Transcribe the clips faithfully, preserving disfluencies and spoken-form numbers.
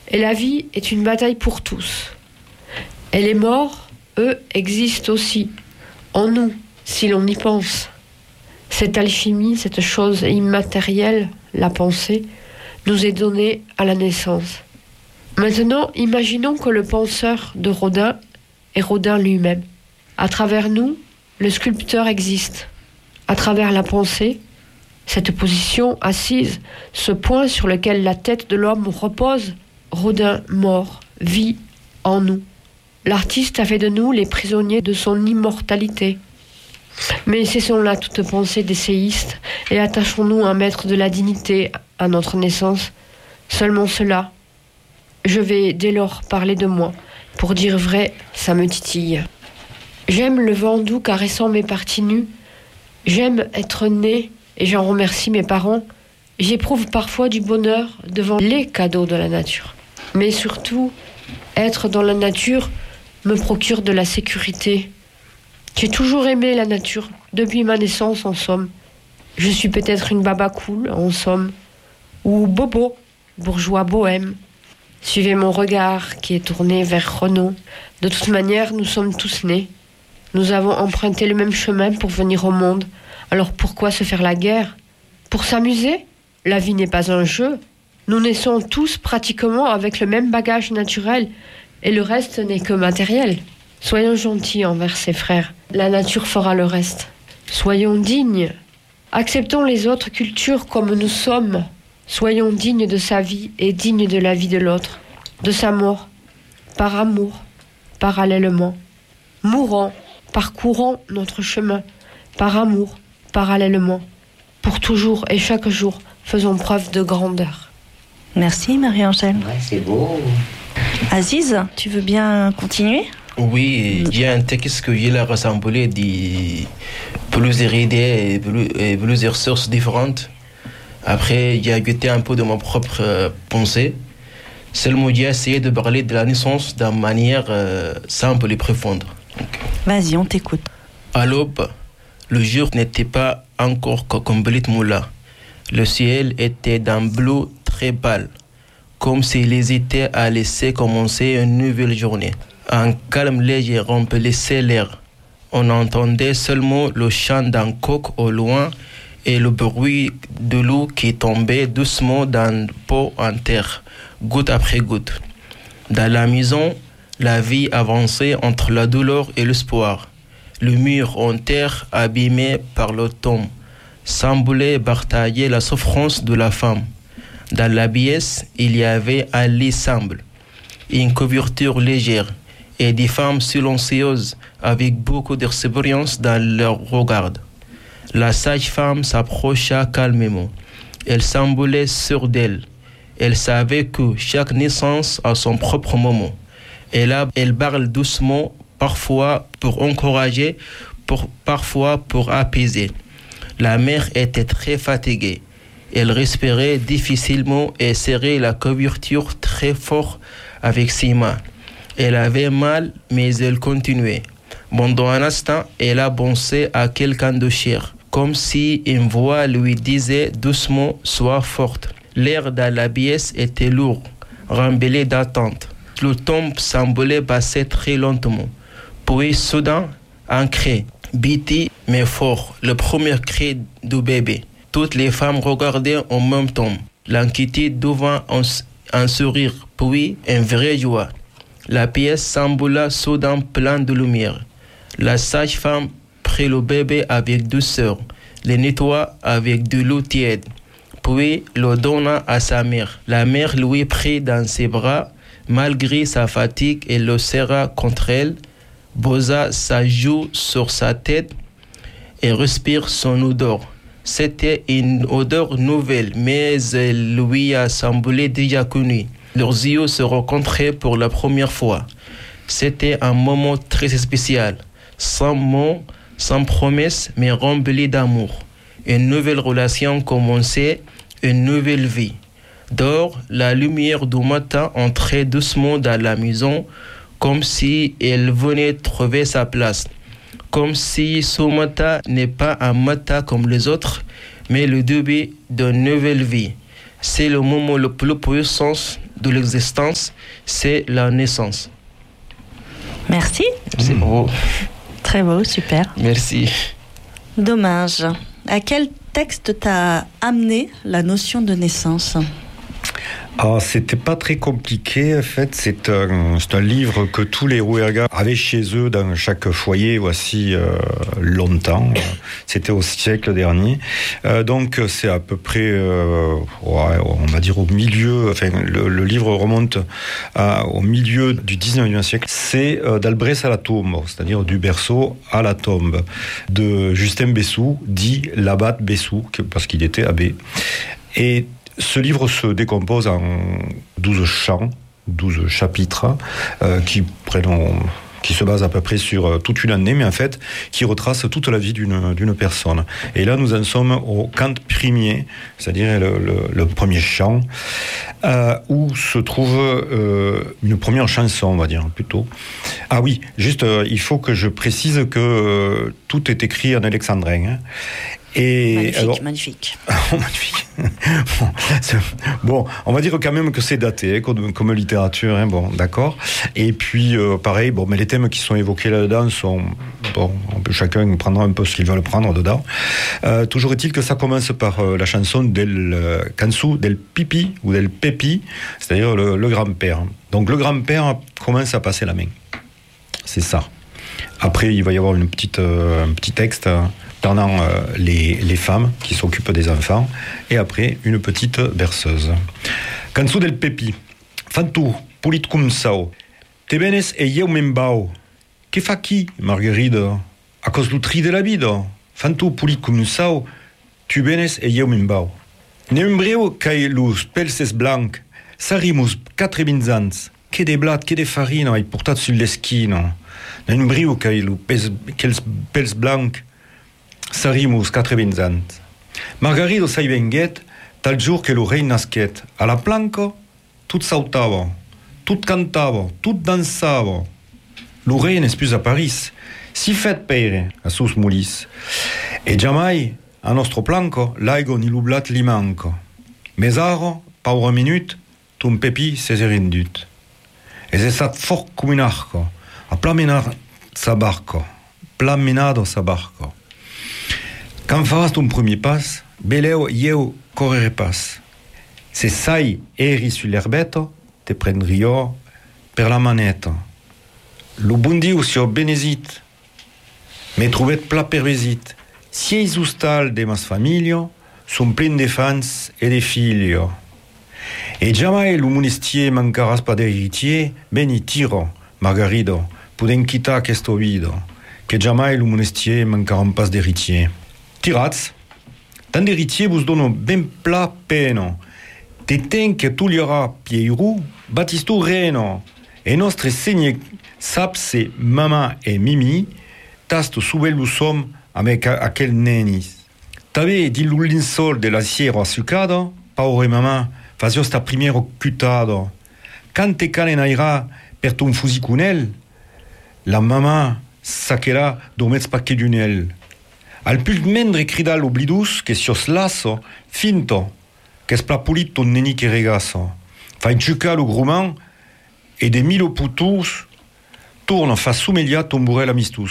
Et la vie est une bataille pour tous. Et les morts, eux, existent aussi, en nous, si l'on y pense. Cette alchimie, cette chose immatérielle, la pensée, nous est donnée à la naissance. Maintenant, imaginons que le penseur de Rodin est Rodin lui-même. À travers nous, le sculpteur existe. À travers la pensée, cette position assise, ce point sur lequel la tête de l'homme repose, Rodin mort, vit en nous. L'artiste a fait de nous les prisonniers de son immortalité. Mais cessons là toute pensée d'essayiste et attachons-nous à mettre de la dignité à notre naissance. Seulement cela. Je vais dès lors parler de moi. Pour dire vrai, ça me titille. J'aime le vent doux caressant mes parties nues. J'aime être né et j'en remercie mes parents. J'éprouve parfois du bonheur devant les cadeaux de la nature. Mais surtout, être dans la nature me procure de la sécurité. J'ai toujours aimé la nature, depuis ma naissance en somme. Je suis peut-être une baba cool, en somme, ou bobo, bourgeois bohème. Suivez mon regard qui est tourné vers Renaud. De toute manière, nous sommes tous nés. Nous avons emprunté le même chemin pour venir au monde. Alors pourquoi se faire la guerre? Pour s'amuser? La vie n'est pas un jeu. Nous naissons tous pratiquement avec le même bagage naturel et le reste n'est que matériel. Soyons gentils envers ses frères. La nature fera le reste. Soyons dignes. Acceptons les autres cultures comme nous sommes. Soyons dignes de sa vie et dignes de la vie de l'autre, de sa mort, par amour, parallèlement. Mourant, parcourant notre chemin, par amour, parallèlement. Pour toujours et chaque jour, faisons preuve de grandeur. Merci Marie-Angèle. Ouais, c'est beau. Aziz, tu veux bien continuer? Oui, il y a un texte que j'ai rassemblé de plusieurs idées et plusieurs sources différentes. Après, il y a ajouté un peu de ma propre euh, pensée. Seulement, j'ai essayé de parler de la naissance d'une manière euh, simple et profonde. Okay. Vas-y, on t'écoute. À l'aube, le jour n'était pas encore complètement là. Le ciel était d'un bleu très pâle, comme s'il hésitait à laisser commencer une nouvelle journée. Un calme léger remplissait l'air. On entendait seulement le chant d'un coq au loin et le bruit de l'eau qui tombait doucement dans le pot en terre, goutte après goutte. Dans la maison, la vie avançait entre la douleur et l'espoir. Le mur en terre, abîmé par le temps, semblait partager la souffrance de la femme. Dans la pièce, il y avait un lit simple, une couverture légère et des femmes silencieuses avec beaucoup d'expérience dans leur regard. La sage-femme s'approcha calmement. Elle semblait sûre d'elle. Elle savait que chaque naissance a son propre moment. Et là, elle parle doucement, parfois pour encourager, pour, parfois pour apaiser. La mère était très fatiguée. Elle respirait difficilement et serrait la couverture très fort avec ses mains. Elle avait mal, mais elle continuait. Pendant un instant, elle a pensé à quelqu'un de cher, comme si une voix lui disait doucement « Sois forte ». L'air dans la pièce était lourd, rembellé d'attente. Le temps semblait passer très lentement. Puis soudain, un cri, petit mais fort, le premier cri du bébé. Toutes les femmes regardaient en même temps. L'inquiétude devint un, un sourire, puis une vraie joie. La pièce sembla soudain pleine de lumière. La sage-femme prit le bébé avec douceur, le nettoya avec de l'eau tiède, puis le donna à sa mère. La mère lui prit dans ses bras. Malgré sa fatigue, elle le serra contre elle, posa sa joue sur sa tête et respira son odeur. C'était une odeur nouvelle, mais elle lui a semblé déjà connue. Leurs yeux se rencontraient pour la première fois. C'était un moment très spécial, sans mots, sans promesses, mais rempli d'amour. Une nouvelle relation commençait, une nouvelle vie. Dehors, la lumière du matin entrait doucement dans la maison, comme si elle venait trouver sa place. Comme si ce matin n'est pas un matin comme les autres, mais le début d'une nouvelle vie. C'est le moment le plus puissant de l'existence, c'est la naissance. Merci. C'est beau. Très beau, super. Merci. Dommage. À quel texte t'a amené la notion de naissance ? Ah, c'était pas très compliqué, en fait. C'est un, c'est un livre que tous les Rouergas avaient chez eux dans chaque foyer, voici euh, longtemps. C'était au siècle dernier. Euh, donc, c'est à peu près, euh, ouais, on va dire au milieu, enfin, le, le livre remonte à, au milieu du dix-neuvième siècle. C'est euh, d'Albret à la tombe, c'est-à-dire du berceau à la tombe, de Justin Bessou, dit l'abbate Bessou, parce qu'il était abbé. Et ce livre se décompose en douze chants, douze chapitres, euh, qui prennent, qui se basent à peu près sur toute une année, mais en fait, qui retracent toute la vie d'une, d'une personne. Et là, nous en sommes au cant premier, c'est-à-dire le, le, le premier chant, euh, où se trouve euh, une première chanson, on va dire, plutôt. Ah oui, juste, euh, il faut que je précise que euh, tout est écrit en alexandrin, hein. Et magnifique, alors, magnifique. magnifique. Bon, bon, on va dire quand même que c'est daté, hein, comme, comme littérature, hein, bon, d'accord. Et puis, euh, pareil, bon, mais les thèmes qui sont évoqués là-dedans sont, bon, on peut, chacun prendra un peu ce qu'il veut le prendre dedans. Euh, toujours est-il que ça commence par euh, la chanson del euh, Cansu del Pipi ou del Pepi, c'est-à-dire le, le grand-père. Donc le grand-père commence à passer la main. C'est ça. Après, il va y avoir une petite, euh, un petit texte pendant euh, les, les femmes qui s'occupent des enfants, et après, une petite berceuse. Cançó del Pepi. Fantu, pulit cum sao. Te benes e eu membao. Que fa qui, Marguerite? A cos l'utri de la vida. Fantu, pulit cum sao. Tu benes e eu membao. Ne umbreu cae lus pelses blanc. Sarimus quatre vinzans. Que de blat, que de farina, ai portat sur l'esquina. Ne umbreu cae lus pels, pels blanc. Sarimus quatre-vingts ans. Margarida s'hi venguet tal jour que lo rei nasquet. A la planca, tout sautava, tout cantava, tout dansava. Lo rei n'est plus a Paris. Si fet pere, a sus mulis. E jamais, a nostro planca, l'aigo ni l'ublat li manca. Mais ara, paura minute, ton pepi s'es rendut. E s'es sat fort cum un arca, a plamenar sa barca, plamenado sa barca. Quand faras ton premier pas, beleu eu correre pas. Se sai eri sur l'herbetta, te prendrio per la manetta. Lo bon Diu sur benesit, me trouvet pla pervesit. Si eis ustal de mas famiglia, son plen de fans e de figlio. E jamais lo monestier mancaras pas d'heritier, beni tiro, Margarida, puden quitar questo vida, que jamais lo monestier mancaran pas d'heritier. Tirats, tant d'héritiers vous donnent ben plat peine. T'éteins que tu y aura Pierrot, Baptisto Reno, et notre seigne sapse maman et mimi, taste soubel lu som avec aquel nenis. T'avais dit l'ulinsol de la sierra sucada, pauvre maman, fazios ta première cutada. Quand te calenaira per ton fusil cunel, la maman saquera domets paquet dunel. Al plus mendre cridal oblidus que sios lasso, finto, qu'es plapulit ton neni que regasso. Fa inchuca lo grumant, et de mille putus, tourne fa sumelia ton bourrel amistus.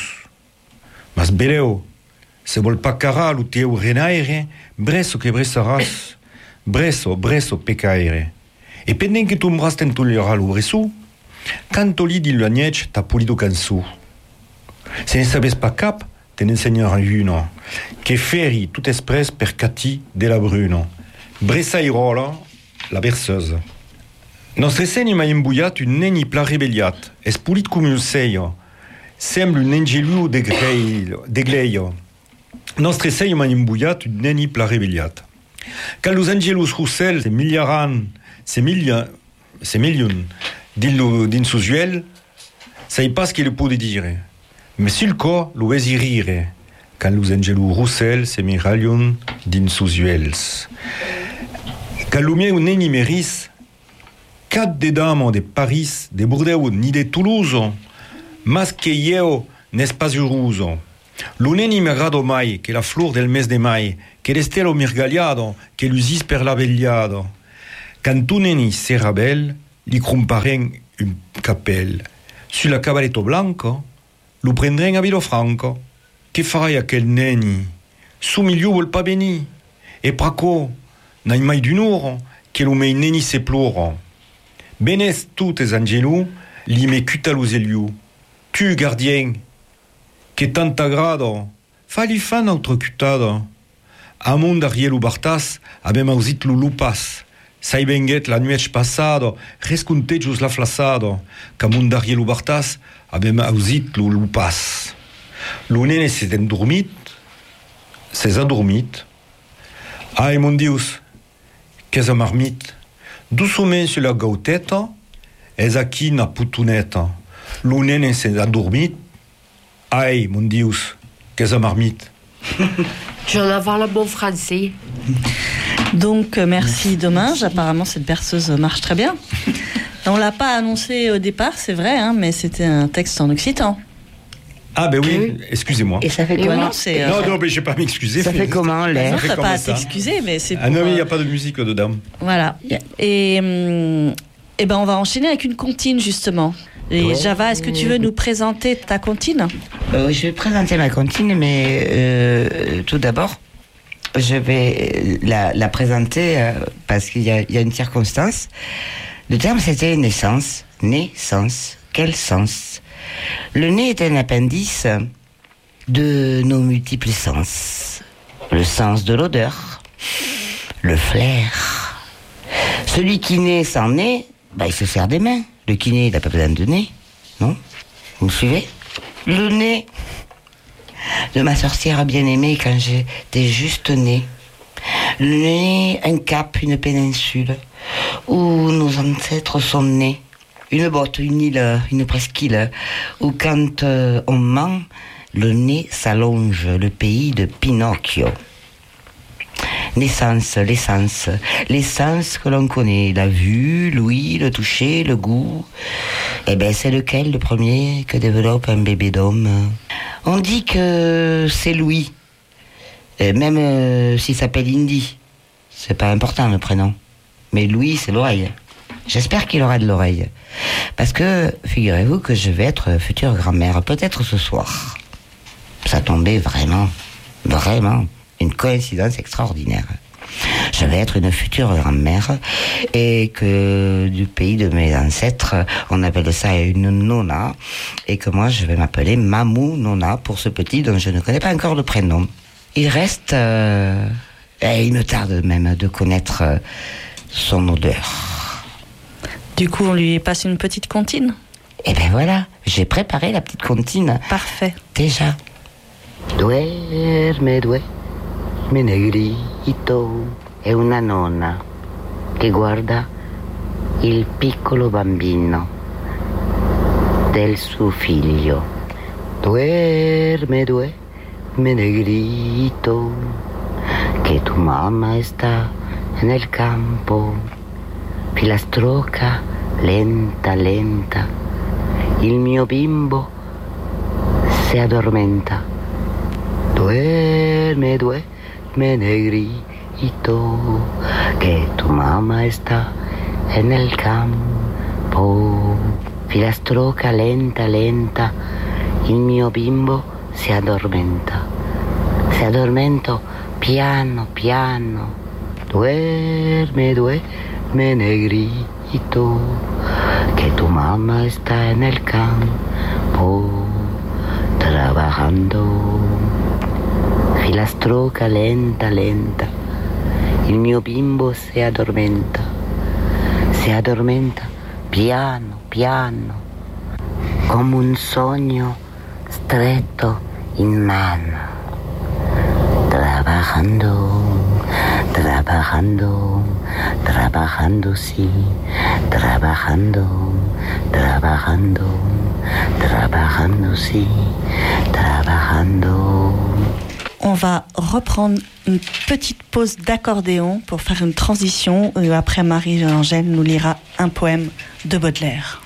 Mas beleo, se vol pa cara lo teu renaire, bresso que bressaras, bresso, bresso pecaire. E pendent que tu mbras ten tolera lo bresso, cantoli di l'agnech ta polido cansu. Se ne sabes pas cap, te n'enseignera uno, che feri tout espres per cati de la bruno. Bressairola, la berceuse. Nostre segni mai imbouillat un neni pla rebelliat, es pulit cum un seio, semble un angelu de gleio. Nostre segni mai imbouillat un neni pla rebelliat. Cal los angelus roussel se miliaran, se milia, se milion, din, din susuel, sai pas che le può dire. Mais sul co lo vesi rire, quand los angelus roussel se miralion din susuels. Quand lo mieu neni meris, cat de dames de Paris, de Bordeaux, ni de Toulouse, mas que eu n'es pas heureuse. Lo neni m'agrado mai, que la flor del mes de mai, que l'estelo mirgagliado, que l'usis per la vegliado. Quand un neni sera belle, li comparen un capel. Sur la cavalletto blanco, lo prendren a Vilofranco. Che farai aquel neni? Su milieu vol pas venir. E praco, n'ai mai d'un oro, che lo mei neni se ploro. Benes tutes angelou, li me cutaluzeliu. Tu, gardien, che tanta grado, fali fa notre cutado. Amon d'Ariel Bartas, abem ausit lo lupas. Sai benguet la nuit passado, rescuntejus la flassado. Qu'amon d'Ariel Bartas, abem ausit lo lupas. Lo nene s'est endormit, s'est adormit. Ai, mon Dius, qu'est-ce marmite? Doucement sur la gautetta, es aquí na putunetta. Lo nene s'est adormit. Ai, mon Dius, qu'est-ce marmite? Je vais en avoir le bon français. Donc, euh, merci Domingue. Apparemment, cette berceuse marche très bien. On l'a pas annoncé au départ, c'est vrai, hein, mais c'était un texte en occitan. Ah ben oui, oui. Excusez-moi. Et ça fait Et comment non, c'est, euh, Non, non, mais je vais pas m'excuser. Ça fait comment l'air? Non, t'as pas à ça. t'excuser, mais c'est pour... Ah non, mais il n'y euh, a pas de musique dedans. Voilà. Et, hum, et ben, on va enchaîner avec une comptine, justement. Et Ouais. Java, est-ce que tu veux nous présenter ta comptine? Euh, je vais présenter ma comptine, mais euh, tout d'abord, je vais la, la présenter euh, parce qu'il y a, il y a une circonstance. Le terme, c'était naissance. Naissance. Quel sens? Le nez est un appendice de nos multiples sens. Le sens de l'odeur, le flair. Celui qui naît sans nez, bah, il se sert des mains. Le kiné, il n'a pas besoin de nez, non? Vous me suivez? Le nez de ma sorcière bien-aimée quand j'étais juste née. Le nez, un cap, une péninsule, où nos ancêtres sont nés. Une botte, une île, une presqu'île, où quand euh, on ment, le nez s'allonge, le pays de Pinocchio. Naissance, l'essence, l'essence que l'on connaît, la vue, l'ouïe, le toucher, le goût. Eh ben, c'est lequel le premier que développe un bébé d'homme? On dit que c'est Louis, et même euh, s'il s'appelle Indy. C'est pas important le prénom, mais Louis, c'est l'oreille. J'espère qu'il aura de l'oreille, parce que figurez-vous que je vais être future grand-mère, peut-être ce soir. Ça tombait vraiment, vraiment. Une coïncidence extraordinaire. Je vais être une future grand-mère et que du pays de mes ancêtres, on appelle ça une nonna et que moi je vais m'appeler Mamou Nonna pour ce petit dont je ne connais pas encore le prénom. Il reste, euh, et il me tarde même de connaître euh, son odeur. Du coup, on lui passe une petite comptine. Et ben voilà, j'ai préparé la petite comptine. Parfait. Déjà. Duerme, duerme. Mi negrito è una nonna che guarda il piccolo bambino del suo figlio. Duerme, duerme negrito, che tu mamma sta nel campo. Filastroca lenta, lenta, il mio bimbo si addormenta. Duerme, duerme. Me negrito, que tu mamá está en el campo. Filastroca lenta, lenta, il mio bimbo si addormenta. Si addormento piano, piano. Duerme, duerme negrito, que tu mamá está en el campo, trabajando. Filastroca lenta, lenta, il mio bimbo si addormenta, si addormenta piano, piano, come un sogno stretto in mano, trabajando, trabajando, trabajando, sí, trabajando, trabajando, trabajando, sí, trabajando. On va reprendre une petite pause d'accordéon pour faire une transition. Après, Marie-Angèle nous lira un poème de Baudelaire.